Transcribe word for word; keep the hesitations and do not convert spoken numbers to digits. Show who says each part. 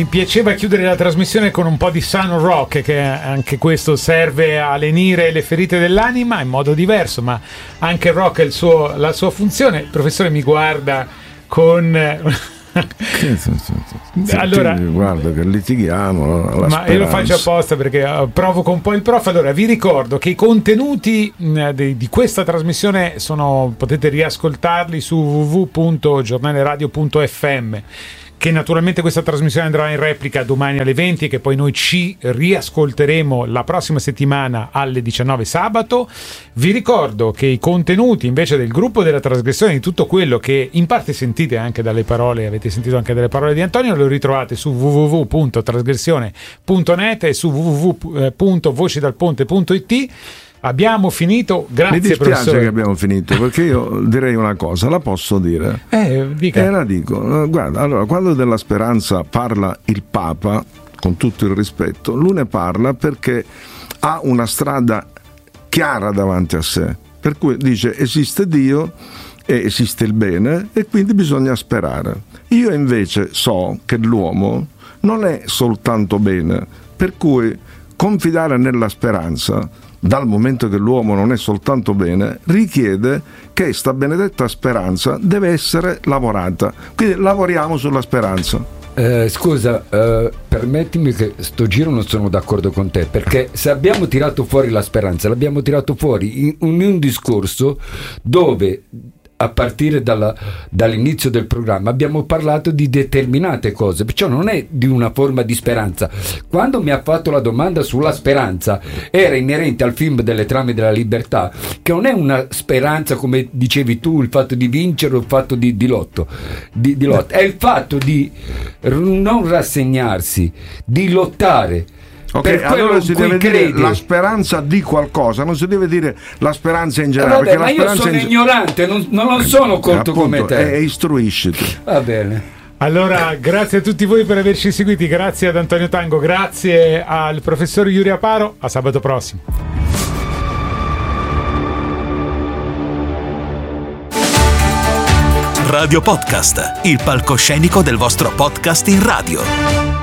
Speaker 1: piaceva chiudere la trasmissione con un po' di sano rock, che anche questo serve a lenire le ferite dell'anima in modo diverso, ma anche il rock ha il suo, la sua funzione. Il professore mi guarda con...
Speaker 2: allora, guarda che litighiamo,
Speaker 1: ma speranza. Io lo faccio apposta perché provoco un po' il prof. Allora vi ricordo che i contenuti di, di questa trasmissione sono, potete riascoltarli su w w w punto giornaleradio punto f m, che naturalmente questa trasmissione andrà in replica domani alle venti e che poi noi ci riascolteremo la prossima settimana alle diciannove sabato. Vi ricordo che i contenuti invece del gruppo della trasgressione, di tutto quello che in parte sentite anche dalle parole, avete sentito anche dalle parole di Antonio, lo ritrovate su w w w punto trasgressione punto net e su w w w punto voci dal ponte punto i t. Abbiamo finito, grazie.
Speaker 2: Mi dispiace
Speaker 1: professore.
Speaker 2: Che abbiamo finito, perché io direi una cosa, la posso dire?
Speaker 1: Eh, dica.
Speaker 2: E la dico, guarda, allora, quando della speranza parla il Papa, con tutto il rispetto, lui ne parla perché ha una strada chiara davanti a sé, per cui dice esiste Dio e esiste il bene e quindi bisogna sperare. Io invece so che l'uomo non è soltanto bene, per cui confidare nella speranza, dal momento che l'uomo non è soltanto bene, richiede che sta benedetta speranza deve essere lavorata. Quindi lavoriamo sulla speranza.
Speaker 3: Eh, scusa, eh, permettimi che sto giro non sono d'accordo con te, perché se abbiamo tirato fuori la speranza, l'abbiamo tirato fuori in, in un discorso dove a partire dalla, dall'inizio del programma abbiamo parlato di determinate cose, perciò non è di una forma di speranza. Quando mi ha fatto la domanda sulla speranza era inerente al film delle trame della libertà, che non è una speranza come dicevi tu, il fatto di vincere o il fatto di, di lotto di, di lotto. È il fatto di non rassegnarsi, di lottare.
Speaker 2: Ok, allora si deve credi. dire la speranza di qualcosa, non si deve dire la speranza in generale.
Speaker 3: Eh vabbè,
Speaker 2: perché
Speaker 3: ma
Speaker 2: la
Speaker 3: io sono
Speaker 2: in...
Speaker 3: ignorante, non, non sono colto come te.
Speaker 2: E istruisciti.
Speaker 3: Va bene.
Speaker 1: Allora, grazie a tutti voi per averci seguiti, grazie ad Antonio Tango, grazie al professor Yuri Aparo, a sabato prossimo.
Speaker 4: Radio Podcast, il palcoscenico del vostro podcast in radio.